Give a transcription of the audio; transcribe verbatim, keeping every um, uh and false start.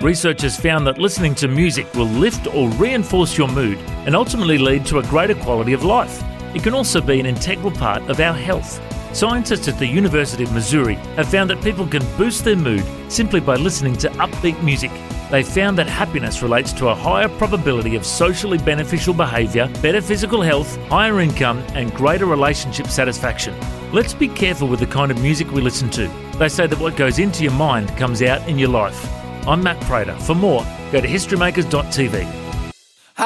Researchers found that listening to music will lift or reinforce your mood and ultimately lead to a greater quality of life. It can also be an integral part of our health. Scientists at the University of Missouri have found that people can boost their mood simply by listening to upbeat music. They found that happiness relates to a higher probability of socially beneficial behaviour, better physical health, higher income, and greater relationship satisfaction. Let's be careful with the kind of music we listen to. They say that what goes into your mind comes out in your life. I'm Matt Prater. For more, go to history makers dot t v.